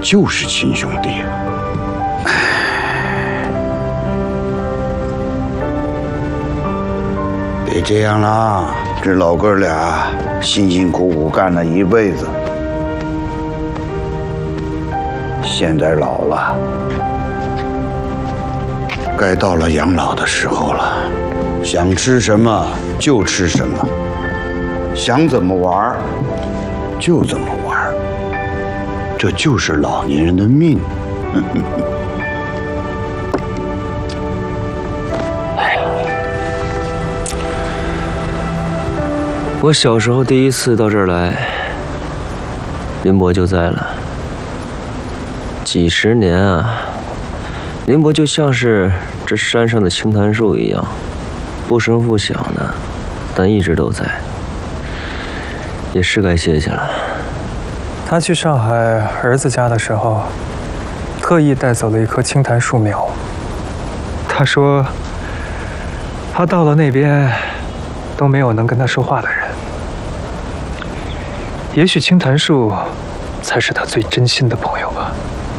就是亲兄弟。别这样了，这老哥俩辛辛苦苦干了一辈子，现在老了，该到了养老的时候了。想吃什么就吃什么，想怎么玩就怎么玩，这就是老年人的命。 我小时候第一次到这儿来，林伯就在了。几十年啊，林伯就像是这山上的青檀树一样，不声不响的，但一直都在。也是该谢谢了。 他去上海儿子家的时候，特意带走了一棵青檀树苗。他说，他到了那边，都没有能跟他说话的人。也许青檀树才是他最真心的朋友吧。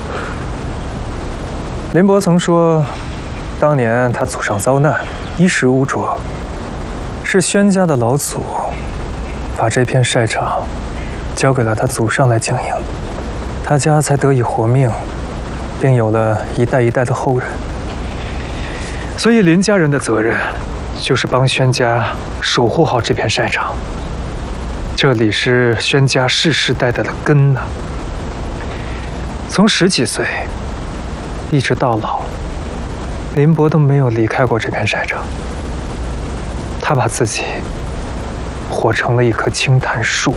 林伯曾说，当年他祖上遭难，衣食无着，是宣家的老祖把这片晒场交给了他祖上来经营，他家才得以活命，并有了一代一代的后人。所以林家人的责任就是帮宣家守护好这片晒场。这里是宣家世世代代的根呐。从10几岁一直到老，林伯都没有离开过这片晒场。他把自己活成了一棵青檀树。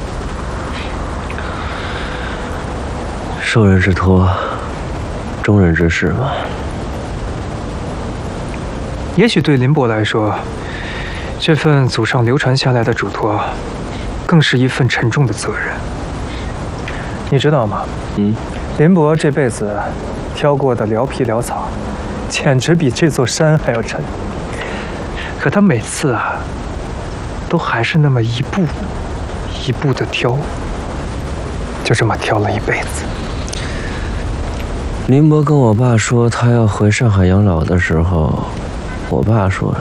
受人之托，忠人之事嘛。 也许对林伯来说，这份祖上流传下来的嘱托，更是一份沉重的责任。你知道吗？林伯这辈子挑过的蓼皮蓼草，简直比这座山还要沉。可他每次啊，都还是那么一步一步的挑，就这么挑了一辈子。 林伯跟我爸说他要回上海养老的时候，我爸说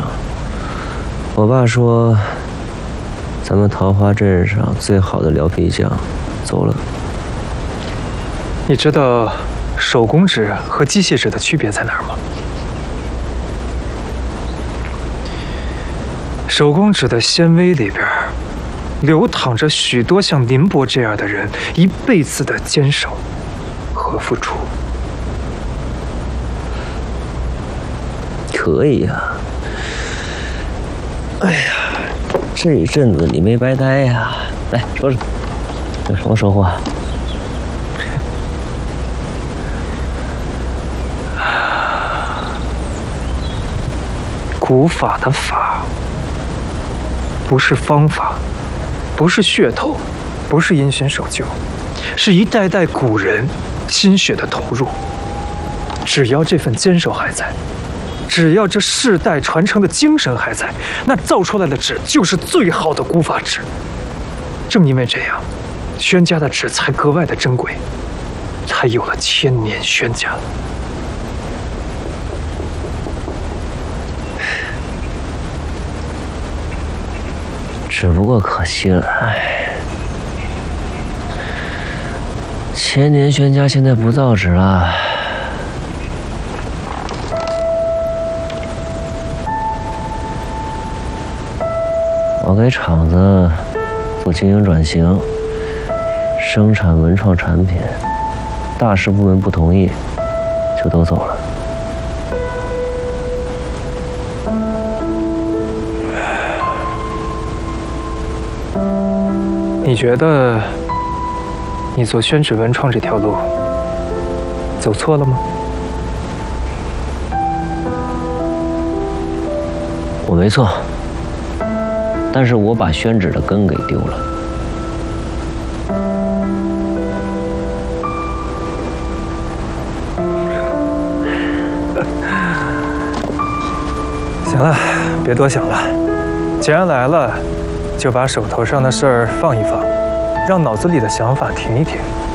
咱们桃花镇上最好的蓼皮匠走了。 你知道手工纸和机械纸的区别在哪儿吗？手工纸的纤维里边，流淌着许多像林伯这样的人一辈子的坚守和付出。 可以呀。哎呀，这一阵子你没白待呀。来说说，有什么收获？ 古法的法，不是方法，不是噱头，不是因循守旧，是一代代古人心血的投入。只要这份坚守还在，只要这世代传承的精神还在，那造出来的纸就是最好的古法纸。正因为这样，宣家的纸才格外的珍贵，才有了千年宣家。 只不过可惜了，哎，千年宣家现在不造纸了。我给厂子做经营转型，生产文创产品，大事部门不同意，就都走了。 你觉得你做宣纸文创这条路走错了吗？ 我没错，但是我把宣纸的根给丢了。 行了，别多想了。既然来了，就把手头上的事儿放一放，让脑子里的想法停一停。